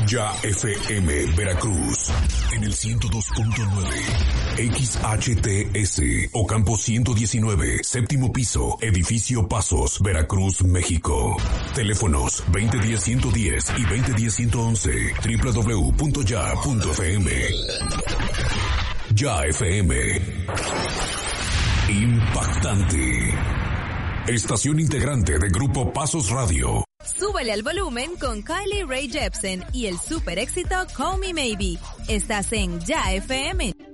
Ya FM Veracruz en el 102.9, XHTS Ocampo 119, séptimo piso, edificio Pasos, Veracruz, México. Teléfonos 2010-110 y 2010-111, www.ya.fm. Ya FM. Impactante. Estación integrante de Grupo Pasos Radio. Súbele al volumen con Kylie Rae Jepsen y el super éxito Call Me Maybe. Estás en Ya FM.